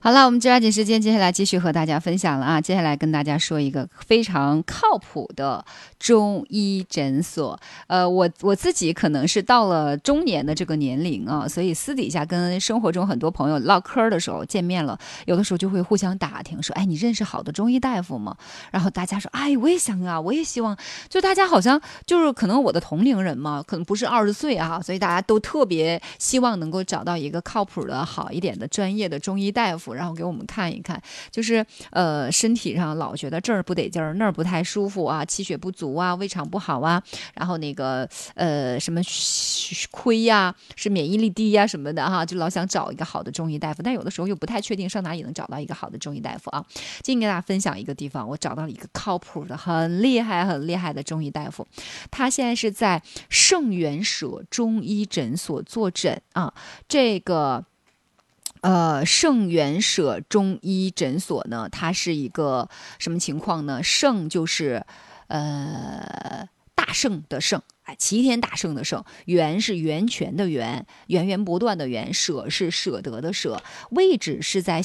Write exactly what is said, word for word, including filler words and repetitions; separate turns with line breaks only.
好了，我们抓紧时间，接下来继续和大家分享了啊。接下来跟大家说一个非常靠谱的中医诊所。呃，我我自己可能是到了中年的这个年龄啊，所以私底下跟生活中很多朋友唠嗑的时候见面了，有的时候就会互相打听说，哎，你认识好的中医大夫吗？然后大家说，哎，我也想啊，我也希望。就大家好像就是可能我的同龄人嘛，可能不是二十岁啊，所以大家都特别希望能够找到一个靠谱的好一点的专业的中医大夫。然后给我们看一看，就是呃身体上老觉得这儿不得劲儿，那儿不太舒服啊，气血不足啊，胃肠不好啊，然后那个呃什么亏呀、啊，是免疫力低呀、啊、什么的哈，就老想找一个好的中医大夫，但有的时候又不太确定上哪里能找到一个好的中医大夫啊。今天跟大家分享一个地方，我找到了一个靠谱的、很厉害、很厉害的中医大夫，他现在是在圣元舍中医诊所坐诊啊，这个。呃，圣元舍中医诊所呢，它是一个什么情况呢？圣就是呃大圣的圣，哎，齐天大圣的圣，源是源泉的源，源源不断的源，舍是舍得的舍，位置是在